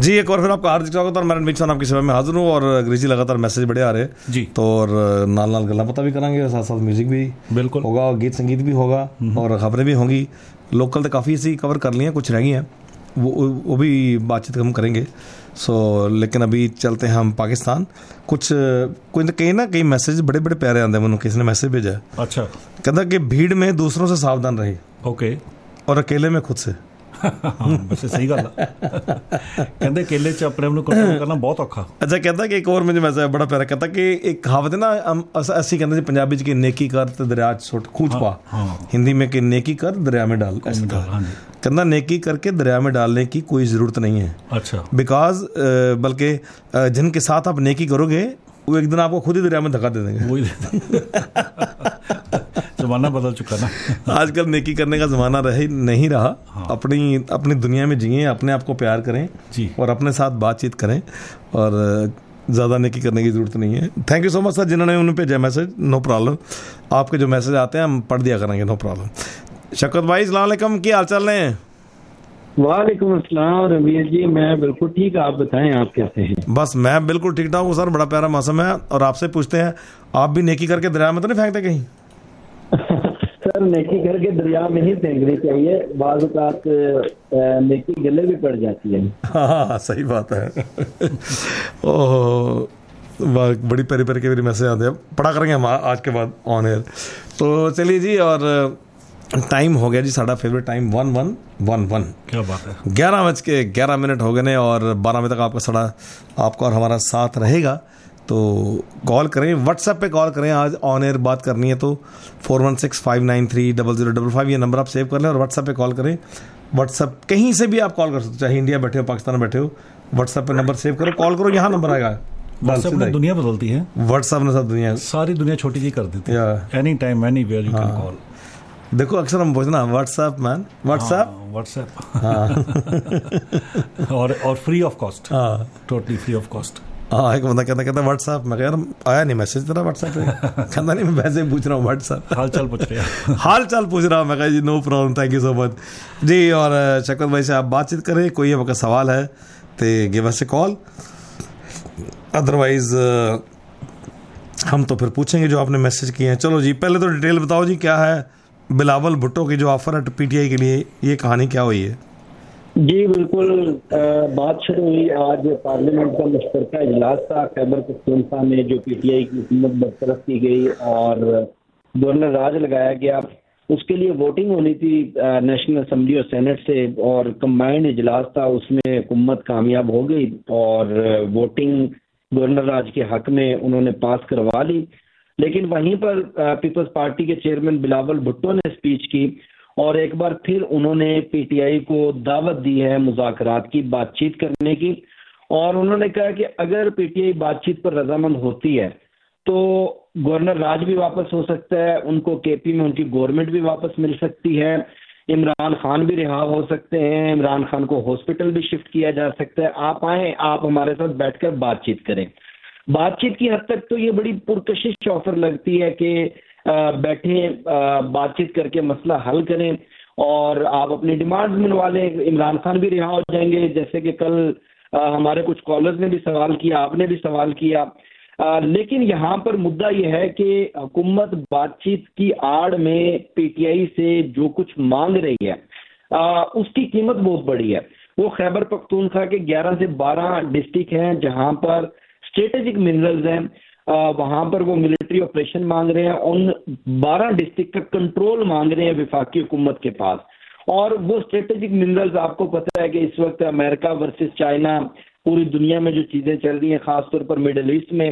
जी एक और फिर आपका हार्दिक स्वागत और मैं रणवीर खान आपकी सेवा में हाजिर हूँ। और अंग्रेजी लगातार मैसेज बड़े आ रहे हैं जी, तो और नाल नाल गल्ला पता भी करेंगे, साथ साथ म्यूजिक भी बिल्कुल होगा, गीत संगीत भी होगा और खबरें भी होंगी। लोकल तो काफ़ी ऐसी कवर कर ली हैं, कुछ रह गई हैं, वो भी बातचीत हम करेंगे। लेकिन अभी चलते हैं हम पाकिस्तान। कुछ कोई कहीं ना कहीं मैसेज बड़े बड़े प्यारे आते हैं। मैंने किसी ने मैसेज भेजा है, अच्छा कहता कि भीड़ में दूसरों से सावधान रहे ओके और अकेले में खुद से। वैसे सही गल कहते केले च अपने आप को कंट्रोल करना बहुत औखा। अच्छा कहता कि एक और मुझे मैसेज बड़ा प्यारा, कहता कि एक कहावत है ना, ਅਸੀਂ ਕਹਿੰਦੇ जी पंजाबी कि नेकी कर तो दरिया च सुट खूंच पा, हिंदी में कि नेकी कर दरिया में डाल। कहना नेकी करके दरिया में डालने की कोई ज़रूरत नहीं है। अच्छा, बिकॉज बल्कि जिनके साथ आप नेकी करोगे वो एक दिन आपको खुद ही दरिया में धक्का दे देंगे। जमाना बदल चुका ना, आजकल नेकी करने का जमाना नहीं रहा। हाँ। अपनी दुनिया में जिए, अपने आप को प्यार करें जी, और अपने साथ बातचीत करें और ज़्यादा नेकी करने की ज़रूरत नहीं है। Thank you so much sir जिन्होंने उन्हें भेजा मैसेज। नो प्रॉब्लम, आपके जो मैसेज आते हैं हम पढ़ दिया करेंगे, नो प्रॉब्लम। शौकत भाई अस्सलाम वालेकुम, क्या हाल चाल हैं? वालेकुम अस्सलाम रमीज जी, मैं बिल्कुल ठीक, आप बताएं आप कैसे हैं? बस मैं बिल्कुल ठीक ठाक हूँ सर, बड़ा प्यारा मौसम है। और आपसे पूछते हैं, आप भी नेकी करके दरिया में तो नहीं फेंकते कहीं? सर नेकी करके दरिया में ही फेंकनी चाहिए, बाज़ औक़ात नेकी गले भी पड़ जाती है। हाँ सही बात है। ओह बड़ी प्यारी प्यारी के मेरे मैसेज आते हैं, पढ़ा करेंगे हम आज के बाद ऑन एयर। तो चलिए जी, और टाइम हो गया जी साड़ा फेवरेट टाइम 1111। क्या बात है, 11:11 हो गए ने और 12 बजे तक आपका और हमारा साथ रहेगा। तो कॉल करें, व्हाट्सएप पे कॉल करें, आज ऑन एयर बात करनी है तो 4165930055 ये नंबर आप सेव कर लें और व्हाट्सएप पे कॉल करें। व्हाट्सएप कहीं से भी आप कॉल कर सकते हो, चाहे इंडिया बैठे हो पाकिस्तान बैठे हो, व्हाट्सएप पे नंबर सेव करो, कॉल करो, यहाँ नंबर आएगा। व्हाट्सएप ने दुनिया बदलती है, व्हाट्सएप ने सब सारी दुनिया छोटी जी कर देती है। Any time any where you can call. देखो अक्सर हम पूछना व्हाट्सएप मैन, व्हाट्सएप और free of cost, totally free of cost. हाँ, एक बंदा कहता व्हाट्सएप, मैं यार आया नहीं मैसेज तेरा व्हाट्सएप पे। कहता नहीं, मैं वैसे ही पूछ रहा हूँ, व्हाट्सएप हाल चाल पूछ रहा हूँ। मैं कहा जी no problem, thank you so much जी। और शौकत भाई से आप बातचीत करें, कोई आपका सवाल है तो give us a call, otherwise हम तो फिर पूछेंगे जो आपने मैसेज किए हैं। चलो जी, पहले तो डिटेल बताओ जी, क्या है बिलावल भुट्टो की जो ऑफर है पीटीआई के लिए, ये कहानी क्या हुई है? जी बिल्कुल, बात शुरू हुई आज पार्लियामेंट का मुश्तरका इजलास था। खैबर पख्तूनख्वा में जो पीटीआई की हुकूमत बरतरफ की गई और गवर्नर राज लगाया गया, उसके लिए वोटिंग होनी थी नेशनल असम्बली और सेनेट से, और कंबाइंड इजलास था, उसमें हुकूमत कामयाब हो गई और वोटिंग गवर्नर राज के हक में उन्होंने पास करवा ली। लेकिन वहीं पर पीपल्स पार्टी के चेयरमैन बिलावल भुट्टो ने स्पीच की और एक बार फिर उन्होंने पीटीआई को दावत दी है मुज़ाकरात की, बातचीत करने की, और उन्होंने कहा कि अगर पीटीआई बातचीत पर रजामंद होती है तो गवर्नर राज भी वापस हो सकता है, उनको केपी में उनकी गवर्नमेंट भी वापस मिल सकती है, इमरान खान भी रिहा हो सकते हैं, इमरान खान को हॉस्पिटल भी शिफ्ट किया जा सकता है, आप आए, आप हमारे साथ बैठकर बातचीत करें। बातचीत की हद तक तो ये बड़ी पुरकशिश ऑफर लगती है कि बैठे बातचीत करके मसला हल करें और आप अपनी डिमांड मनवा लें, इमरान खान भी रिहा हो जाएंगे, जैसे कि कल हमारे कुछ कॉलर्स ने भी सवाल किया, आपने भी सवाल किया। लेकिन यहाँ पर मुद्दा यह है कि हुकूमत बातचीत की आड़ में पीटीआई से जो कुछ मांग रही है उसकी कीमत बहुत बड़ी है। वो खैबर पख्तूनख्वा के 11 से 12 डिस्ट्रिक्ट हैं जहाँ पर स्ट्रेटेजिक मिनरल्स हैं, वहां पर वो मिलिट्री ऑपरेशन मांग रहे हैं, उन 12 डिस्ट्रिक्ट का कंट्रोल मांग रहे हैं विफाकी हुकूमत के पास। और वो स्ट्रेटेजिक मिनरल्स, आपको पता है कि इस वक्त अमेरिका वर्सेस चाइना, पूरी दुनिया में जो चीजें चल रही हैं, खासतौर पर मिडल ईस्ट में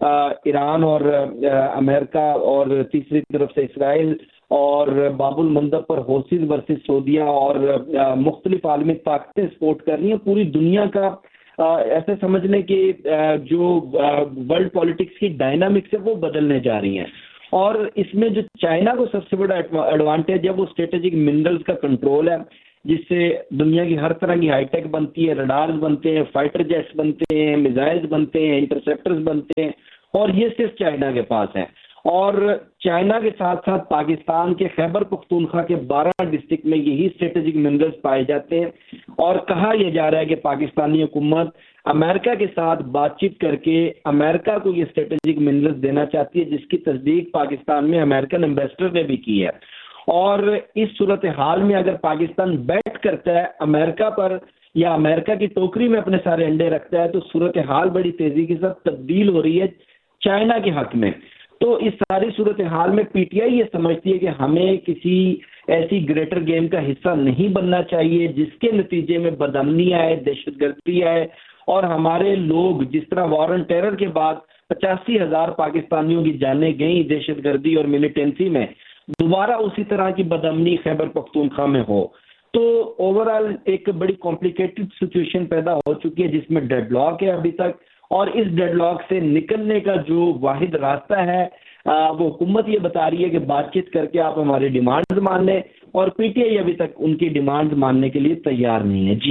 ईरान और अमेरिका और तीसरी तरफ से इसराइल और बाबुल मंदब पर हौसीज वर्सेस सऊदीया और मुख्तलिफ आलमी ताकतें सपोर्ट कर रही हैं। पूरी दुनिया का ऐसे समझने कि जो वर्ल्ड पॉलिटिक्स की डायनामिक्स है वो बदलने जा रही हैं। और इसमें जो चाइना को सबसे बड़ा एडवांटेज है वो स्ट्रेटेजिक मिनरल्स का कंट्रोल है, जिससे दुनिया की हर तरह की हाईटेक बनती है, रडार्स बनते हैं, फाइटर जेट्स बनते हैं, मिसाइल्स बनते हैं, इंटरसेप्टर्स बनते हैं, और ये सिर्फ चाइना के पास है। और चाइना के साथ साथ पाकिस्तान के खैबर पख्तूनख्वा के 12 डिस्ट्रिक्ट में यही स्ट्रेटेजिक मिनरल्स पाए जाते हैं। और कहा यह जा रहा है कि पाकिस्तानी हुकूमत अमेरिका के साथ बातचीत करके अमेरिका को ये स्ट्रेटेजिक मिनरल्स देना चाहती है, जिसकी तस्दीक पाकिस्तान में अमेरिकन एम्बेसडर ने भी की है। और इस सूरत हाल में अगर पाकिस्तान बैट करता है अमेरिका पर या अमेरिका की टोकरी में अपने सारे अंडे रखता है, तो सूरत हाल बड़ी तेजी के साथ तब्दील हो रही है चाइना के हक में। तो इस सारी सूरत हाल में पीटीआई ये समझती है कि हमें किसी ऐसी ग्रेटर गेम का हिस्सा नहीं बनना चाहिए जिसके नतीजे में बदअमनी आए, दहशतगर्दी आए और हमारे लोग, जिस तरह वॉर ऑन टेरर के बाद 85,000 पाकिस्तानियों की जानें गई दहशतगर्दी और मिलिटेंसी में, दोबारा उसी तरह की बदअमनी खैबर पख्तूनख्वा में हो। तो ओवरऑल एक बड़ी कॉम्प्लिकेटेड सिचुएशन पैदा हो चुकी है जिसमें डेडलॉक है अभी तक। और इस डेडलॉक से निकलने का जो वाहिद रास्ता है वो हुकूमत ये बता रही है कि बातचीत करके आप हमारी डिमांड्स मान लें, और पीटीआई अभी तक उनकी डिमांड्स मानने के लिए तैयार नहीं है।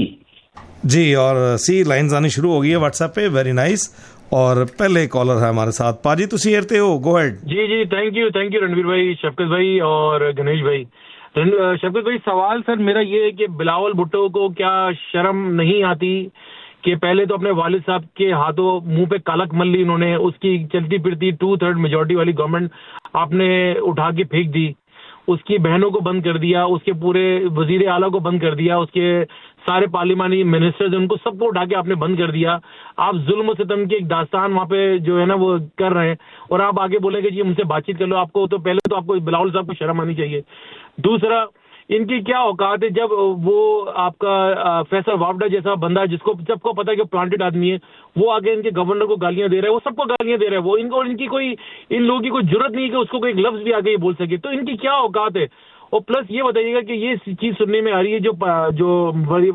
जी और सी लाइन्स आनी शुरू हो गई है व्हाट्सएप पे, वेरी नाइस। और पहले कॉलर है हमारे साथ, पाजी तुसी हेरते हो, गो head. Ji thank you Ranveer भाई, शफकत भाई और गणेश भाई। शफकत भाई, सवाल सर मेरा ये है कि बिलावल भुट्टो को क्या शर्म नहीं आती कि पहले तो अपने वालिद साहब के हाथों मुंह पे कालक मल ली इन्होंने, उसकी चलती फिरती 2/3 मेजोरिटी वाली गवर्नमेंट आपने उठा के फेंक दी, उसकी बहनों को बंद कर दिया, उसके पूरे वजीर आला को बंद कर दिया, उसके सारे पार्लिमानी मिनिस्टर्स उनको सबको उठा के आपने बंद कर दिया। आप जुल्म सितम की एक दास्तान वहाँ पे जो है ना वो कर रहे हैं, और आप आगे बोलेंगे जी मुझसे बातचीत कर लो। आपको तो पहले तो आपको बिलावल साहब को शर्म आनी चाहिए। दूसरा, इनकी क्या औकात है जब वो आपका फैसल वावडा जैसा बंदा जिसको सबको पता है कि प्लांटेड आदमी है, वो आगे इनके गवर्नर को गालियां दे रहा है, वो सबको गालियां दे रहा है, वो इनको इनकी कोई इन लोगों की कोई जरूरत नहीं है कि उसको कोई एक लफ्ज भी आगे ये बोल सके। तो इनकी क्या औकात है? और प्लस ये बताइएगा कि ये चीज सुनने में आ रही है जो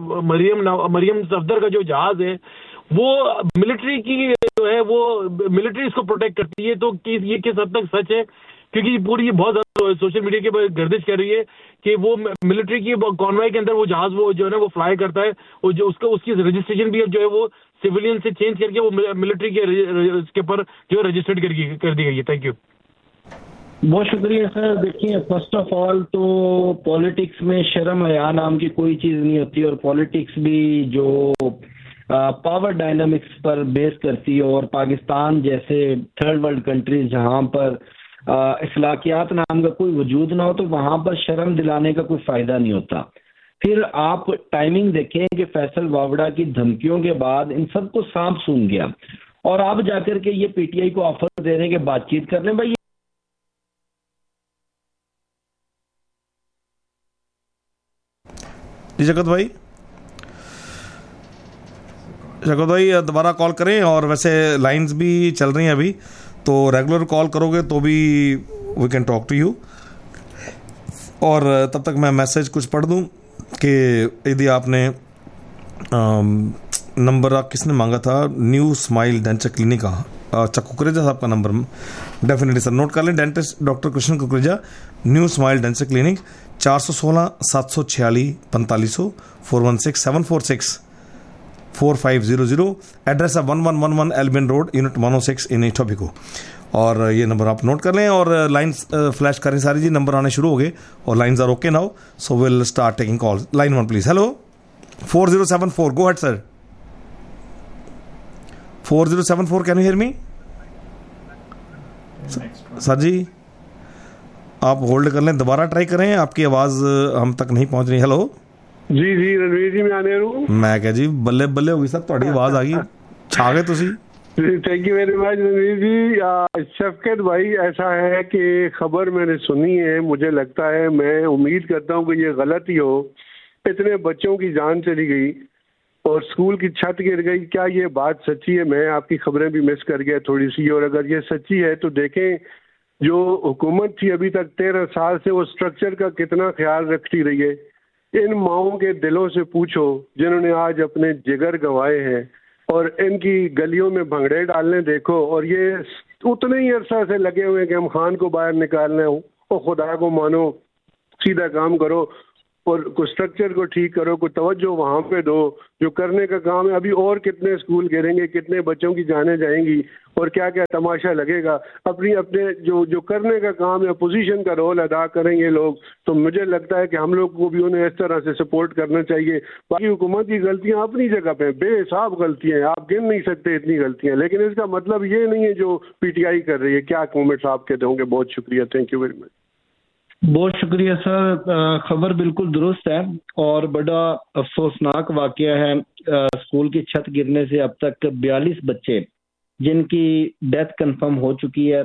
मरियम सफदर का जो जहाज है वो मिलिट्री की जो है वो मिलिट्री इसको प्रोटेक्ट करती है, तो ये किस हद तक सच है? क्योंकि पूरी बहुत ज्यादा सोशल मीडिया के गर्दिश कर रही है कि वो मिलिट्री की कॉन्वॉय के अंदर वो जहाज वो जो है ना वो फ्लाई करता है, और जो उसकी रजिस्ट्रेशन भी जो है वो सिविलियन से चेंज करके वो मिलिट्री के पर जो रजिस्टर्ड कर दी गई है। Thank you. बहुत शुक्रिया सर। देखिए, फर्स्ट ऑफ ऑल तो पॉलिटिक्स में शर्म हया नाम की कोई चीज़ नहीं होती, और पॉलिटिक्स भी जो पावर डायनामिक्स पर बेस करती है, और पाकिस्तान जैसे थर्ड वर्ल्ड कंट्रीज जहां पर इखलाकियात नाम का कोई वजूद ना हो, तो वहां पर शर्म दिलाने का कोई फायदा नहीं होता। फिर आप टाइमिंग देखें कि फैसल वावड़ा की धमकियों के बाद इन सबको सांप सूंघ गया, और आप जाकर के ये पीटीआई को ऑफर दे रहे हैं कि बातचीत कर लें। भाई जगत भाई दोबारा कॉल करें, और वैसे लाइंस भी चल रही हैं अभी, तो रेगुलर कॉल करोगे तो भी we can talk to you. और तब तक मैं मैसेज कुछ पढ़ दूं कि यदि आपने नंबर किसने मांगा था, न्यू स्माइल डेंटल क्लिनिक का, अच्छा कुकरेजा साहब का नंबर डेफिनेटली सर नोट कर लें। Dentist doctor Krishna Kukreja, new smile dental clinic, 416 746 4500 416 746 4500। Address है 1111 एल्बियन रोड, यूनिट 106 इन इटोबिको। और ये नंबर आप नोट कर लें, और लाइन्स फ्लैश करें सारी जी, नंबर आने शुरू हो गए और lines are okay now, so will start taking call. Line 1 please. Hello 4074, go head sir. 4074, can you hear me? Sir जी आप होल्ड कर लें, दोबारा ट्राई करें, आपकी आवाज हम तक नहीं पहुंच रही। हेलो जी रणवीर जी, मैं क्या जी बल्ले बल्ले होगी सर, ਤੁਹਾਡੀ आवाज आ गई, छा गए ਤੁਸੀਂ। Thank you very much Ranveer जी। शफकत भाई, ऐसा है कि खबर मैंने सुनी है, मुझे लगता है, मैं उम्मीद करता हूँ कि ये गलत ही हो, इतने बच्चों की जान चली गई और स्कूल की छत गिर गई। क्या ये बात सच्ची है? मैं आपकी खबरें भी मिस कर गया थोड़ी सी, और अगर ये सच्ची है तो देखें जो हुकूमत थी अभी तक 13 साल से, वो स्ट्रक्चर का कितना ख्याल रखती रही है। इन माओं के दिलों से पूछो जिन्होंने आज अपने जिगर गंवाए हैं, और इनकी गलियों में भंगड़े डालने देखो, और ये उतने ही अरसा से लगे हुए हैं कि हम खान को बाहर निकालना हो। और खुदा को मानो, सीधा काम करो, और कुछ स्ट्रक्चर को ठीक करो, कुछ तवज्जो वहाँ पे दो। जो करने का काम है, अभी और कितने स्कूल गिरेंगे, कितने बच्चों की जानें जाएंगी और क्या क्या तमाशा लगेगा। अपने जो करने का काम है, अपोजिशन का रोल अदा करेंगे लोग, तो मुझे लगता है कि हम लोग को भी उन्हें इस तरह से सपोर्ट करना चाहिए। बाकी हुकूमत की गलतियाँ अपनी जगह पे बेहिसाब गलतियाँ हैं, आप गिन नहीं सकते इतनी गलतियाँ, लेकिन इसका मतलब ये नहीं है जो पीटीआई कर रही है। क्या कमेंट्स आप कहते होंगे? बहुत शुक्रिया, थैंक यू वेरी मच। बहुत शुक्रिया सर, खबर बिल्कुल दुरुस्त है और बड़ा अफसोसनाक वाकया है। स्कूल की छत गिरने से अब तक 42 बच्चे जिनकी डेथ कंफर्म हो चुकी है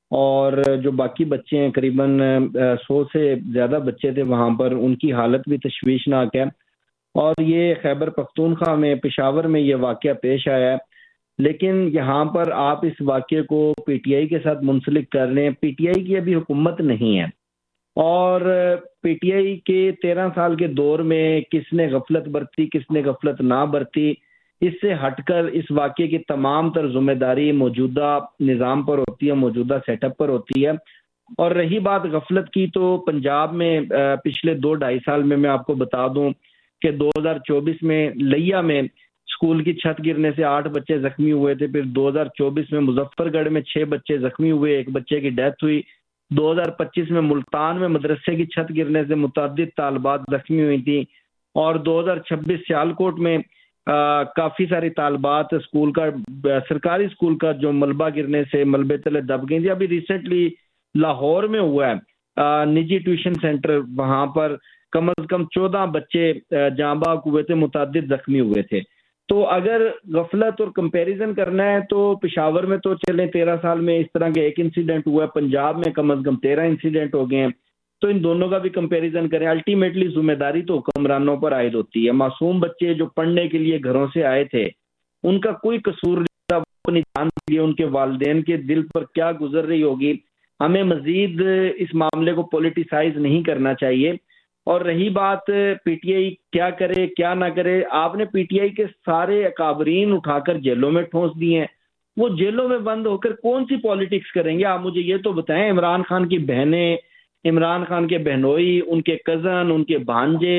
और जो बाकी बच्चे हैं करीबन 100 से ज़्यादा बच्चे थे वहाँ पर, उनकी हालत भी तशवीशनाक है। और ये खैबर पख्तूनख्वा में, पेशावर में ये वाकया पेश आया है। लेकिन यहाँ पर आप इस वाकये को पीटीआई के साथ मुंसलिक कर रहे हैं। पीटीआई की अभी हुकूमत नहीं है और पीटीआई के 13 साल के दौर में किसने गफलत बरती, किसने गफलत ना बरती, इससे हटकर इस वाकये की तमाम तर जिम्मेदारी मौजूदा निज़ाम पर होती है, मौजूदा सेटअप पर होती है। और रही बात गफलत की, तो पंजाब में पिछले 2-2.5 साल में मैं आपको बता दूं कि 2024 में लिया में स्कूल की छत गिरने से 8 बच्चे जख्मी हुए थे। फिर 2024 में मुजफ्फरगढ़ में 6 बच्चे जख्मी हुए, 1 बच्चे की डेथ हुई। 2025 में मुल्तान में मदरसे की छत गिरने से मुतअद्दिद तालिबात जख्मी हुई थी और 2026 सियालकोट में काफी सारी तालिबात स्कूल का, सरकारी स्कूल का जो मलबा गिरने से मलबे तले दब गई थी। अभी रिसेंटली लाहौर में हुआ है निजी ट्यूशन सेंटर, वहां पर कम से कम 14 बच्चे जांबाग हुए थे, मुतअद्दिद जख्मी हुए थे। तो अगर गफलत और कंपैरिजन करना है तो पेशावर में तो चले 13 साल में इस तरह के 1 इंसिडेंट हुआ है, पंजाब में कम से कम 13 इंसिडेंट हो गए हैं। तो इन दोनों का भी कंपैरिजन करें। अल्टीमेटली जिम्मेदारी तो हुक्मरानों पर आयद होती है। मासूम बच्चे जो पढ़ने के लिए घरों से आए थे, उनका कोई कसूर नहीं था, अपनी जान के लिए उनके वालिदैन के दिल पर क्या गुजर रही होगी। हमें मजीद इस मामले को पॉलिटिसाइज नहीं करना चाहिए। और रही बात पीटीआई क्या करे क्या ना करे, आपने पीटीआई के सारे अकाबरीन उठाकर जेलों में ठोंस दिए हैं। वो जेलों में बंद होकर कौन सी पॉलिटिक्स करेंगे? आप मुझे ये तो बताएं। इमरान खान की बहनें, इमरान खान के बहनोई, उनके कजन, उनके भांजे,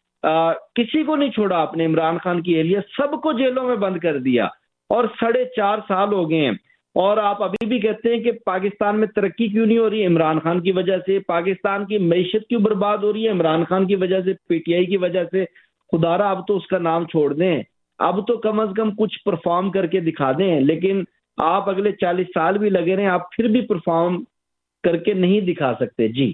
किसी को नहीं छोड़ा आपने। इमरान खान की एहलिया, सबको जेलों में बंद कर दिया और 4.5 साल हो गए हैं। और आप अभी भी कहते हैं कि पाकिस्तान में तरक्की क्यों नहीं हो रही? इमरान खान की वजह से। पाकिस्तान की मईशत क्यों बर्बाद हो रही है? इमरान खान की वजह से, पीटीआई की वजह से। खुदारा अब तो उसका नाम छोड़ दें, अब तो कम से कम कुछ परफॉर्म करके दिखा दें। लेकिन आप अगले 40 साल भी लगे रहे, आप फिर भी परफॉर्म करके नहीं दिखा सकते। जी।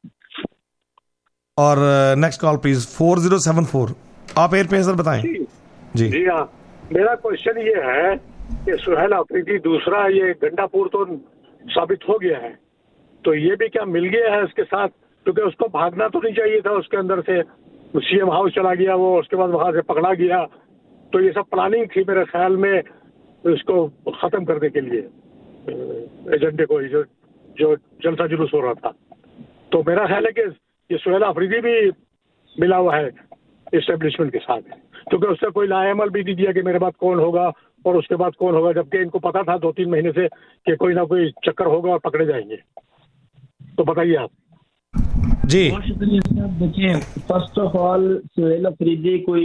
और नेक्स्ट कॉल प्लीज 4074। आप एयर पे सर बताएं। जी हाँ, मेरा क्वेश्चन ये है कि सुहेल अफरीदी दूसरा ये गंडापुर तो साबित हो गया है, तो ये भी क्या मिल गया है उसके साथ? क्योंकि उसको भागना तो नहीं चाहिए था, उसके अंदर से सीएम हाउस चला गया वो, उसके बाद वहां से पकड़ा गया। तो ये सब प्लानिंग थी मेरे ख्याल में इसको खत्म करने के लिए, एजेंडे को, जो जलसा जुलूस हो रहा था। तो मेरा ख्याल है कि ये सुहेल अफरीदी भी मिला हुआ है इस्टेब्लिशमेंट के साथ, क्योंकि उससे कोई लाएमल भी नहीं दिया कि मेरे बाद कौन होगा और उसके बाद कौन होगा, जबकि इनको पता था 2-3 महीने से कि कोई ना कोई चक्कर होगा और पकड़े जाएंगे। तो बताइए आप। जी बहुत शुक्रिया सर। देखिए, first of all Suhail Afridi कोई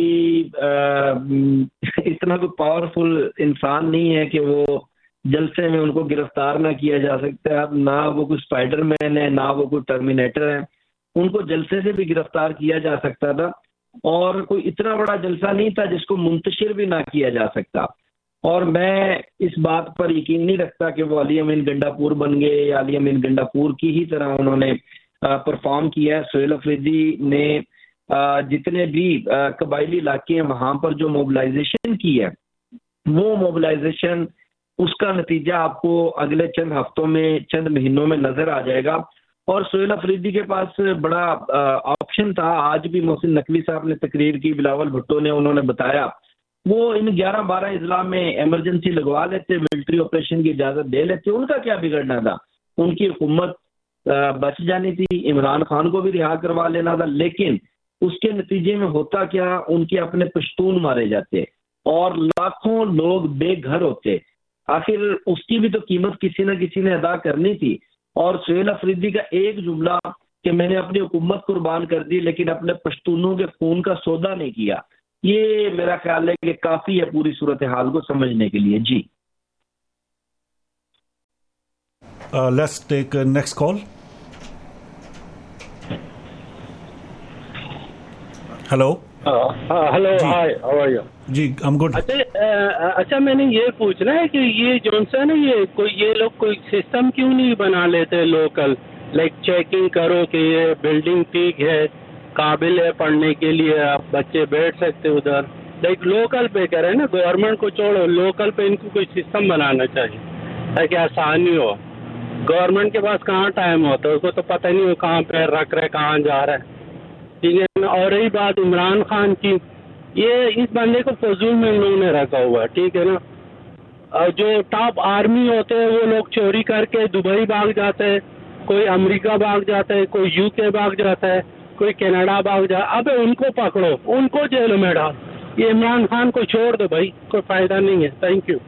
इतना कोई पावरफुल इंसान नहीं है कि वो जलसे में उनको गिरफ्तार ना किया जा सकता है। अब ना वो कोई स्पाइडरमैन है, ना वो कोई टर्मिनेटर है। उनको जलसे से भी गिरफ्तार किया जा सकता था और कोई इतना बड़ा जलसा नहीं था जिसको मुंतशिर भी ना किया जा सकता। और मैं इस बात पर यकीन नहीं रखता कि वो अली अमीन गंडापुर बन गए या अली अमीन गंडापुर की ही तरह उन्होंने परफॉर्म किया है। सुहेल अफरीदी ने जितने भी कबायली इलाके हैं वहां पर जो मोबिलाइजेशन की है, वो मोबिलाइजेशन, उसका नतीजा आपको अगले चंद हफ्तों में, चंद महीनों में नजर आ जाएगा। और सुहेल अफरीदी के पास बड़ा ऑप्शन था। आज भी मोहसिन नकवी साहब ने तकरीर की, बिलावल भुट्टो ने, उन्होंने बताया वो इन 11-12 इजला में इमरजेंसी लगवा लेते, मिलिट्री ऑपरेशन की इजाजत दे लेते। उनका क्या बिगड़ना था? उनकी हुकूमत बच जानी थी, इमरान खान को भी रिहा करवा लेना था। लेकिन उसके नतीजे में होता क्या, उनके अपने पश्तून मारे जाते और लाखों लोग बेघर होते। आखिर उसकी भी तो कीमत किसी न किसी ने अदा करनी थी। और सुहेल अफरीदी का एक जुमला कि मैंने अपनी हुकूमत कुर्बान कर दी लेकिन अपने पश्तूनों के खून का सौदा नहीं किया। ये मेरा ख्याल है कि काफी है पूरी सूरत हाल को समझने के लिए। जी let's take next call. Hello. Hello, hi, how are you? Ji, I am good. अच्छा, मैंने ये पूछना है कि ये जॉनसन है, ये लोग कोई सिस्टम क्यों नहीं बना लेते लोकल, लाइक चेकिंग करो कि ये बिल्डिंग ठीक है, काबिल है पढ़ने के लिए, आप बच्चे बैठ सकते उधर, लाइक लोकल पे करें ना, गवर्नमेंट को छोड़ो, लोकल पे इनको कोई सिस्टम बनाना चाहिए ताकि आसानी हो। गवर्नमेंट के पास कहाँ टाइम होता है, उसको तो पता नहीं हो कहाँ पे रख रहे, कहाँ जा रहा है, ठीक है ना। और रही बात इमरान खान की, ये इस बंदे को फजूल में इन लोगों ने रखा हुआ है, ठीक है ना। और जो टॉप आर्मी होते हैं वो लोग चोरी करके दुबई भाग जाते हैं, कोई अमेरिका भाग जाता है, कोई यूके भाग जाता है, कोई कनाडा भाग जाता है। अबे उनको पकड़ो, उनको जेल में डाल, ये इमरान खान को छोड़ दो भाई, कोई फायदा नहीं है। Thank you.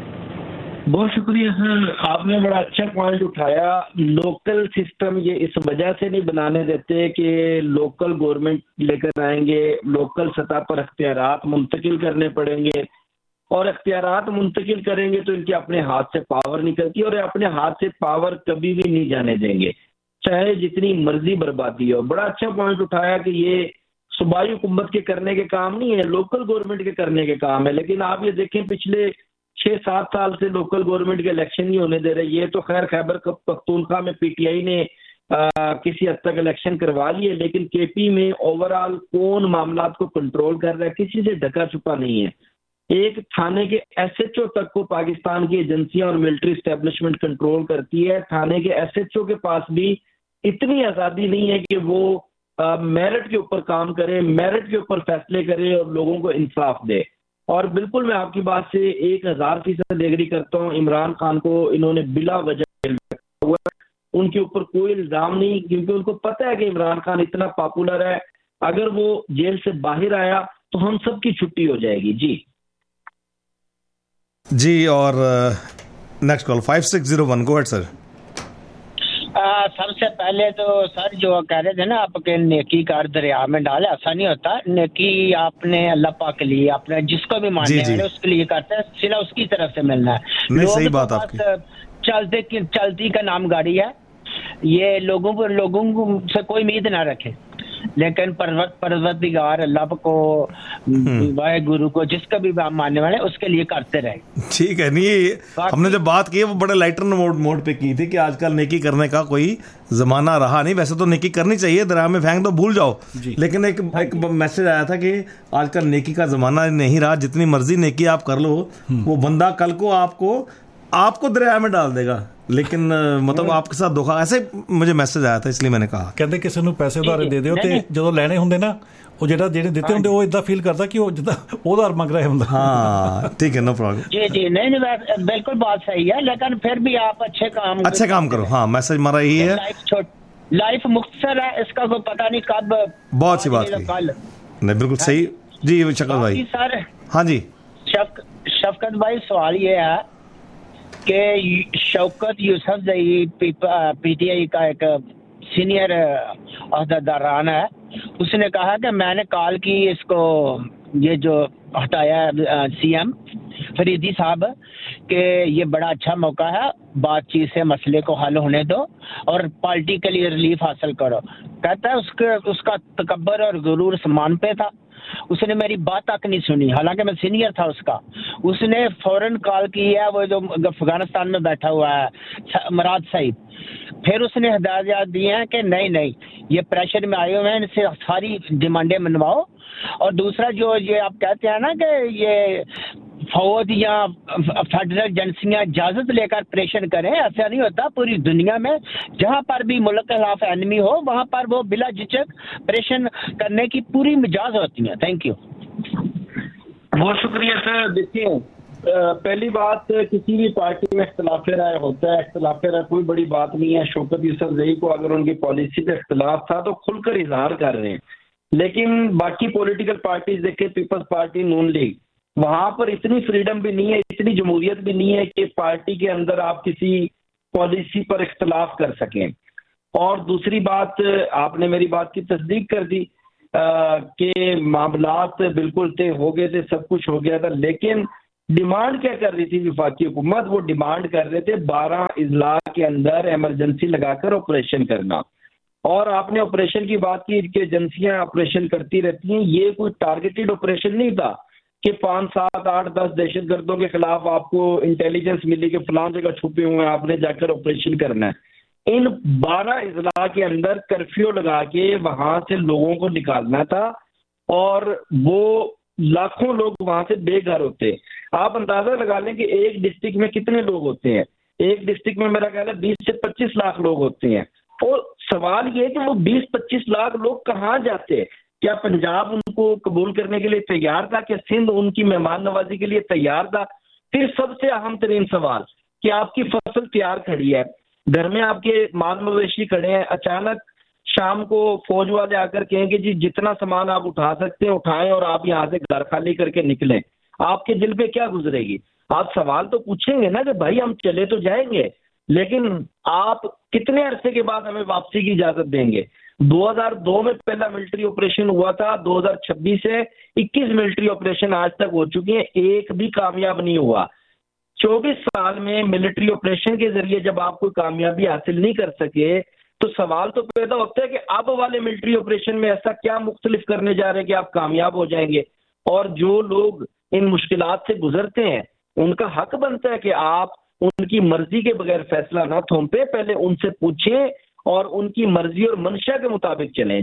बहुत शुक्रिया सर, आपने बड़ा अच्छा पॉइंट उठाया। लोकल सिस्टम ये इस वजह से नहीं बनाने देते कि लोकल गवर्नमेंट लेकर आएंगे, लोकल सतह पर अख्तियारात मुंतकिल करने पड़ेंगे, और अख्तियारात मुंतकिल करेंगे तो इनके अपने हाथ से पावर निकलती है, और अपने हाथ से पावर कभी भी नहीं जाने देंगे चाहे जितनी मर्जी बर्बादी हो। बड़ा अच्छा पॉइंट उठाया कि ये सूबाई हुकूमत के करने के काम नहीं है, लोकल गवर्नमेंट के करने के काम है। लेकिन आप ये देखें, पिछले 6-7 साल से लोकल गवर्नमेंट के इलेक्शन नहीं होने दे रहे। ये तो खैर खैबर पख्तूनख्वा में पीटीआई ने किसी हद तक इलेक्शन करवा लिए, लेकिन केपी में ओवरऑल कौन मामलात को कंट्रोल कर रहा है, किसी से ढका छुपा नहीं है। एक थाने के एसएचओ तक को पाकिस्तान की एजेंसियां और मिलिट्री एस्टेब्लिशमेंट कंट्रोल करती है। थाने के एसएचओ के पास भी इतनी आज़ादी नहीं है कि वो मेरिट के ऊपर काम करे, मेरिट के ऊपर फैसले करे और लोगों को इंसाफ दे। और बिल्कुल मैं आपकी बात से 1000% एग्री करता हूँ। इमरान खान को इन्होंने बिला वजह रखा हुआ है, उनके ऊपर कोई इल्जाम नहीं, क्योंकि उनको पता है कि इमरान खान इतना पॉपुलर है, अगर वो जेल से बाहर आया तो हम सबकी छुट्टी हो जाएगी। जी और next call 5601, go ahead sir. सबसे पहले तो सर जो कह रहे थे ना आपके नेकी कर दरिया में डाले, ऐसा नहीं होता। नेकी आपने अल्लाह पाक के लिए, आपने जिसको भी मानने वाले उसके लिए करते हैं, सिला उसकी तरफ से मिलना है। नहीं, सही बात आपकी। चलती का नाम गाड़ी है, ये लोगों से कोई उम्मीद ना रखे, लेकिन परवरदिगार अल्लाह को, वाहे गुरु को, जिसका भी मानने वाले उसके लिए करते रहे। ठीक है। नहीं, हमने जब बात की वो बड़े लाइटर मोड पे की थी कि आजकल नेकी करने का कोई जमाना रहा नहीं। वैसे तो नेकी करनी चाहिए, दरिया में फेंक दो, भूल जाओ, लेकिन एक मैसेज आया था कि आजकल नेकी का जमाना नहीं रहा, जितनी मर्जी नेकी आप कर लो, वो बंदा कल को आपको दरिया में डाल देगा। लेकिन मतलब आपके साथ धोखा, ऐसे मुझे मैसेज आया था, इसलिए मैंने कहा। कहते किसी ਨੂੰ ਪੈਸੇ ਉਧਾਰੇ ਦੇ ਦਿਓ ਤੇ ਜਦੋਂ ਲੈਣੇ ਹੁੰਦੇ ਨਾ, ਉਹ ਜਿਹੜੇ ਦਿੱਤੇ ਹੁੰਦੇ ਉਹ ਇਦਾਂ ਫੀਲ ਕਰਦਾ ਕਿ ਉਹ ਜਿੱਦਾਂ ਉਧਾਰ ਮੰਗ ਰਿਹਾ ਹੁੰਦਾ। हाँ ठीक है, नो प्रॉब्लम। जी नहीं, बिल्कुल बात सही है, लेकिन फिर भी आप अच्छे काम करो। हाँ, मैसेज हमारा यही है। लाइफ मुख्तसर है, इसका कोई पता नहीं कब बहुत सी बात नहीं, बिल्कुल सही। जी शफकत भाई। सर हाँ जी शफकत भाई, सवाल ये है कि शौकत यूसुफजई पीटीआई का एक सीनियर अहदेदारान है, उसने कहा कि मैंने कॉल की इसको, ये जो हटाया सीएम फरीदी साहब, कि ये बड़ा अच्छा मौका है, बातचीत से मसले को हल होने दो और पार्टी के लिए रिलीफ हासिल करो। कहता है उसका तकब्बर और गुरूर समान पे था, उसने मेरी बात तक नहीं सुनी, हालांकि मैं सीनियर था उसका। उसने फौरन कॉल की है, वो जो अफगानिस्तान में बैठा हुआ है मुराद साहिब, फिर उसने हिदायत दी है कि नहीं ये प्रेशर में आए हुए हैं, इनसे सारी डिमांडें मनवाओ। और दूसरा जो ये आप कहते हैं ना कि ये फौज या फेडरल एजेंसियां इजाजत लेकर प्रेशर करें, ऐसा नहीं होता। पूरी दुनिया में जहां पर भी मुल्क के खिलाफ एनिमी हो, वहां पर वो बिला झिझक प्रेशर करने की पूरी मिजाज होती है। Thank you. बहुत शुक्रिया सर। देखिए, पहली बात, किसी भी पार्टी में इख्तिलाफ राय होता है, इख्तिलाफ राय कोई बड़ी बात नहीं है। शौकत यूसुफजई को अगर उनकी पॉलिसी पे इख्तिलाफ था तो खुलकर इजहार कर रहे हैं, लेकिन बाकी पॉलिटिकल पार्टीज देखे, पीपल्स पार्टी, नून लीग, वहां पर इतनी फ्रीडम भी नहीं है, इतनी जमहूरियत भी नहीं है कि पार्टी के अंदर आप किसी पॉलिसी पर इख्तिलाफ कर सकें। और दूसरी बात, आपने मेरी बात की तस्दीक कर दी कि मामलात बिल्कुल तय हो गए थे, सब कुछ हो गया था, लेकिन डिमांड क्या कर रही थी वफाकी हुकूमत? वो डिमांड कर रहे थे 12 अजला के अंदर इमरजेंसी लगाकर ऑपरेशन करना। और आपने ऑपरेशन की बात की कि एजेंसियां ऑपरेशन करती रहती हैं, ये कोई टारगेटेड ऑपरेशन नहीं था कि 5, 7, 8, 10 दहशतगर्दों के खिलाफ आपको इंटेलिजेंस मिली कि फलां जगह छुपे हुए हैं, आपने जाकर ऑपरेशन करना है। इन 12 अजला के अंदर कर्फ्यू लगा के वहां से लोगों को निकालना था और वो लाखों लोग वहां से बेघर होते। आप अंदाजा लगा लें कि एक डिस्ट्रिक्ट में कितने लोग होते हैं। एक डिस्ट्रिक्ट में मेरा ख्याल है 20 से 25 लाख लोग होते हैं। और सवाल ये है कि वो 20-25 लाख लोग कहाँ जाते हैं? क्या पंजाब उनको कबूल करने के लिए तैयार था? क्या सिंध उनकी मेहमान नवाजी के लिए तैयार था? फिर सबसे अहम तरीन सवाल कि आपकी फसल तैयार खड़ी है, घर में आपके माल मवेशी खड़े हैं, अचानक शाम को फौज वाले आकर कहेंगे जी जितना सामान आप उठा सकते हैं उठाएं और आप यहाँ से घर खाली करके निकलें, आपके दिल पे क्या गुजरेगी? आप सवाल तो पूछेंगे ना कि भाई हम चले तो जाएंगे, लेकिन आप कितने अरसे के बाद हमें वापसी की इजाजत देंगे? 2002 में पहला मिलिट्री ऑपरेशन हुआ था, 2026 से 21 मिलिट्री ऑपरेशन आज तक हो चुकी हैं, एक भी कामयाब नहीं हुआ। 24 साल में मिलिट्री ऑपरेशन के जरिए जब आप कोई कामयाबी हासिल नहीं कर सके तो सवाल तो पैदा होता है कि अब वाले मिलिट्री ऑपरेशन में ऐसा क्या मुख्तलिफ करने जा रहे हैं कि आप कामयाब हो जाएंगे। और जो लोग इन मुश्किलात से गुजरते हैं उनका हक बनता है कि आप उनकी मर्जी के बगैर फैसला ना थोपे, पहले उनसे पूछें और उनकी मर्जी और मंशा के मुताबिक चलें।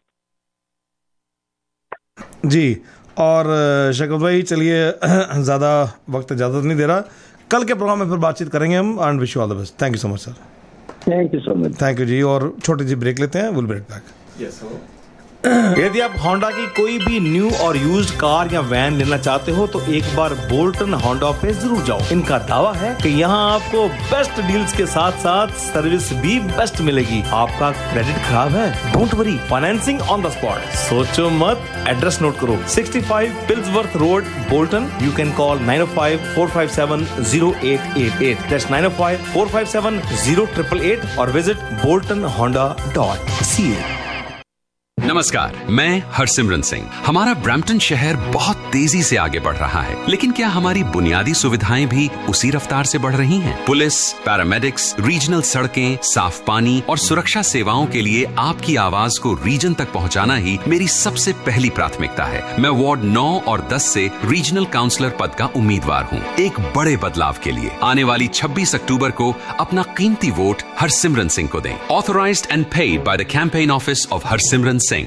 जी और शौकत भाई चलिए ज़्यादा वक्त इजाज़त नहीं दे रहा, कल के प्रोग्राम में फिर बातचीत करेंगे हम। And wish you all the best. Thank you so much sir. Thank you so much. Thank you जी। और छोटी सी ब्रेक लेते हैं, will be right back. Yes sir. यदि आप होंडा की कोई भी न्यू और यूज्ड कार या वैन लेना चाहते हो तो एक बार बोल्टन होंडा पे जरूर जाओ। इनका दावा है कि यहाँ आपको बेस्ट डील्स के साथ साथ सर्विस भी बेस्ट मिलेगी। आपका क्रेडिट खराब है, don't worry, financing on the spot. सोचो मत, एड्रेस नोट करो, 65 पिल्सवर्थ road, Bolton. You can call 905-457-0888, that's 905-457-0888 और विजिट boltonhonda.ca। नमस्कार, मैं हरसिमरन सिंह। हमारा ब्रैम्पटन शहर बहुत तेजी से आगे बढ़ रहा है, लेकिन क्या हमारी बुनियादी सुविधाएं भी उसी रफ्तार से बढ़ रही हैं? पुलिस, पैरामेडिक्स, रीजनल सड़कें, साफ पानी और सुरक्षा सेवाओं के लिए आपकी आवाज को रीजन तक पहुंचाना ही मेरी सबसे पहली प्राथमिकता है। मैं वार्ड 9 और 10 से रीजनल काउंसलर पद का उम्मीदवार हूं, एक बड़े बदलाव के लिए। आने वाली 26 अक्टूबर को अपना कीमती वोट हरसिमरन सिंह को दें। Authorised and paid by the campaign office of Harsimran Singh.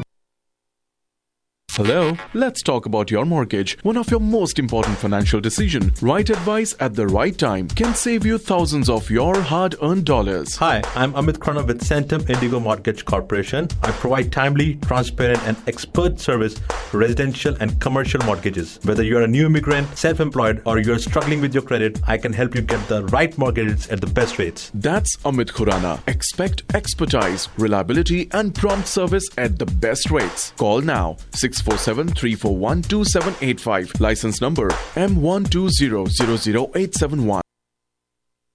Hello, let's talk about your mortgage. One of your most important financial decisions. Right advice at the right time can save you thousands of your hard-earned dollars. Hi, I'm Amit Khurana with Centum Indigo Mortgage Corporation. I provide timely, transparent and expert service for residential and commercial mortgages. Whether you're a new immigrant, self-employed or you're struggling with your credit, I can help you get the right mortgages at the best rates. That's Amit Khurana. Expect expertise, reliability and prompt service at the best rates. Call now 647-341-2785. License number M12000871.